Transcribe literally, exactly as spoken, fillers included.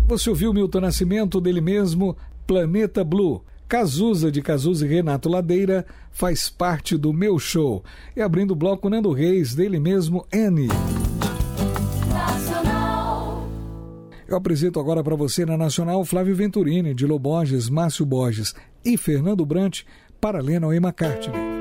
Você ouviu Milton Nascimento, dele mesmo, Planeta Blue. Cazuza, de Cazuza e Renato Ladeira, Faz Parte do Meu Show. E abrindo o bloco, Nando Reis, dele mesmo, N. Nacional. Eu apresento agora para você na Nacional Flávio Venturini, de Lô Borges, Márcio Borges e Fernando Brant, para Lennon e McCartney.